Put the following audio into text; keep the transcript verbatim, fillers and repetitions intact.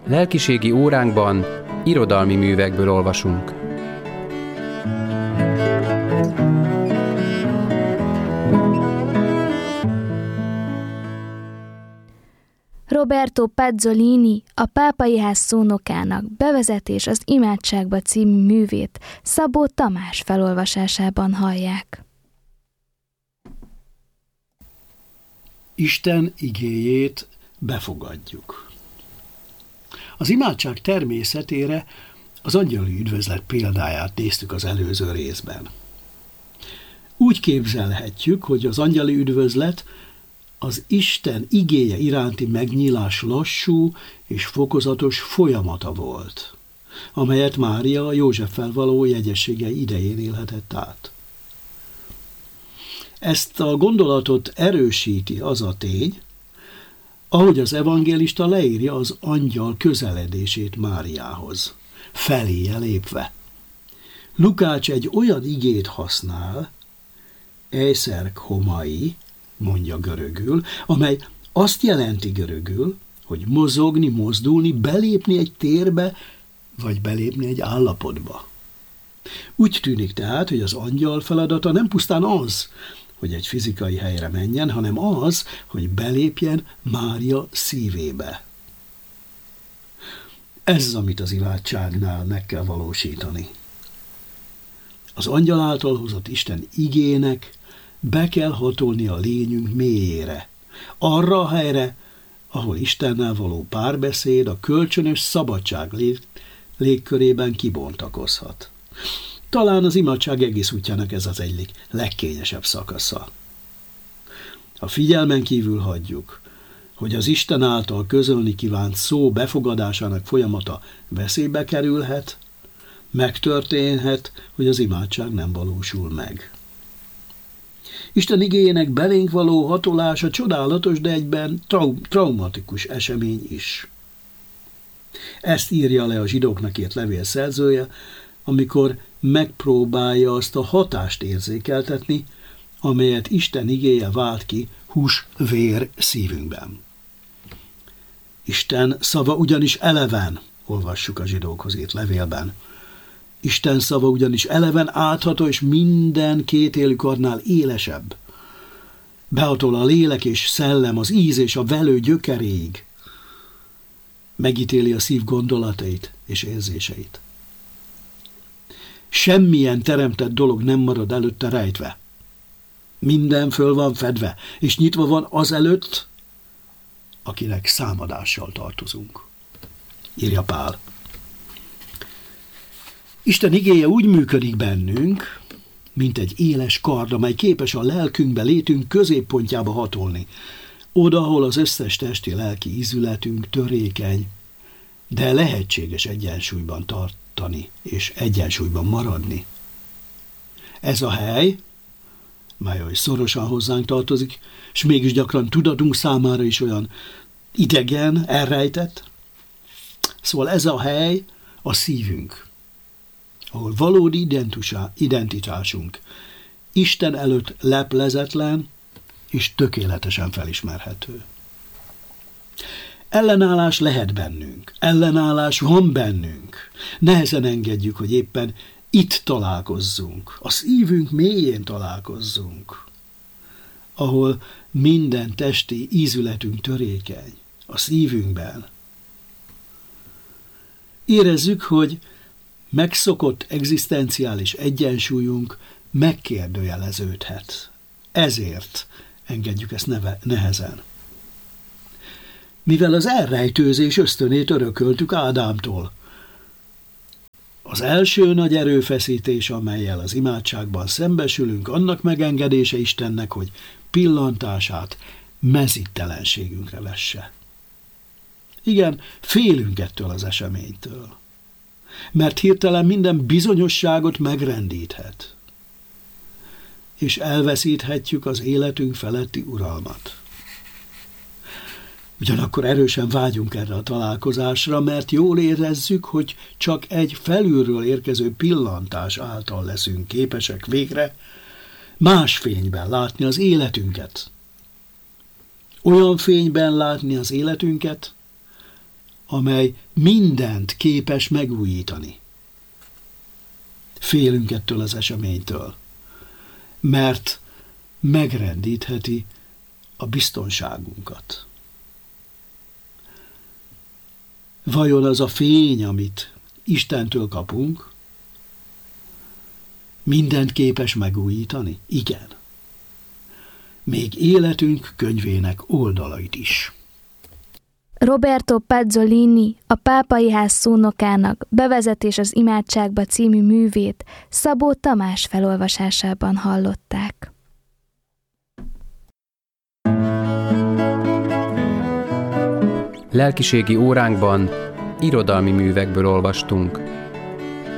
Lelkiségi óránkban irodalmi művekből olvasunk. Roberto Pazzolini, a Pápai Ház szónokának Bevezetés az imádságba című művét Szabó Tamás felolvasásában hallják. Isten igéjét befogadjuk. Az imádság természetére az angyali üdvözlet példáját néztük az előző részben. Úgy képzelhetjük, hogy az angyali üdvözlet az Isten igéje iránti megnyílás lassú és fokozatos folyamata volt, amelyet Mária Józseffel való jegyessége idején élhetett át. Ezt a gondolatot erősíti az a tény, ahogy az evangélista leírja az angyal közeledését Máriához, feléje lépve. Lukács egy olyan igét használ, ejszer homai, mondja görögül, amely azt jelenti görögül, hogy mozogni, mozdulni, belépni egy térbe, vagy belépni egy állapotba. Úgy tűnik tehát, hogy az angyal feladata nem pusztán az, hogy egy fizikai helyre menjen, hanem az, hogy belépjen Mária szívébe. Ez az, amit az imádságnál meg kell valósítani. Az angyal által hozott Isten igének be kell hatolni a lényünk mélyére, arra a helyre, ahol Istennel való párbeszéd a kölcsönös szabadság lég- légkörében kibontakozhat. Talán az imádság egész útjának ez az egyik legkényesebb szakasza. Ha figyelmen kívül hagyjuk, hogy az Isten által közölni kívánt szó befogadásának folyamata veszélybe kerülhet, megtörténhet, hogy az imádság nem valósul meg. Isten igéjének belénk való hatolása csodálatos, de egyben trau- traumatikus esemény is. Ezt írja le a zsidóknak írt levél szerzője, amikor megpróbálja azt a hatást érzékeltetni, amelyet Isten igéje vált ki hús-vér szívünkben. Isten szava ugyanis eleven, olvassuk a zsidókhoz írt levélben. Isten szava ugyanis eleven, átható és minden kétélű karnál élesebb. Behatol a lélek és szellem, az íz és a velő gyökeréig. Megítéli a szív gondolatait és érzéseit. Semmilyen teremtett dolog nem marad előtte rejtve. Minden föl van fedve, és nyitva van az előtt, akinek számadással tartozunk. Írja Pál. Isten igéje úgy működik bennünk, mint egy éles kard, amely képes a lelkünkbe, létünk középpontjába hatolni. Oda, ahol az összes testi lelki ízületünk törékeny, de lehetséges egyensúlyban tartani és egyensúlyban maradni. Ez a hely, mely oly szorosan hozzánk tartozik, és mégis gyakran tudatunk számára is olyan idegen, elrejtett. Szóval ez a hely a szívünk, ahol valódi identitásunk Isten előtt leplezetlen és tökéletesen felismerhető. Ellenállás lehet bennünk, ellenállás van bennünk. Nehezen engedjük, hogy éppen itt találkozzunk, a szívünk mélyén találkozzunk, ahol minden testi ízületünk törékeny, a szívünkben. Érezzük, hogy megszokott egzisztenciális egyensúlyunk megkérdőjeleződhet. Ezért engedjük ezt neve, nehezen. Mivel az elrejtőzés ösztönét örököltük Ádámtól. Az első nagy erőfeszítés, amellyel az imádságban szembesülünk, annak megengedése Istennek, hogy pillantását mezítelenségünkre vesse. Igen, félünk ettől az eseménytől, mert hirtelen minden bizonyosságot megrendíthet, és elveszíthetjük az életünk feletti uralmat. Ugyanakkor erősen vágyunk erre a találkozásra, mert jól érezzük, hogy csak egy felülről érkező pillantás által leszünk képesek végre más fényben látni az életünket. Olyan fényben látni az életünket, amely mindent képes megújítani. Félünk ettől az eseménytől, mert megrendítheti a biztonságunkat. Vajon az a fény, amit Istentől kapunk, mindent képes megújítani? Igen. Még életünk könyvének oldalait is. Roberto Pezzolini, a Pápai Ház szónokának Bevezetés az imádságba című művét Szabó Tamás felolvasásában hallották. Lelkiségi óránkban irodalmi művekből olvastunk.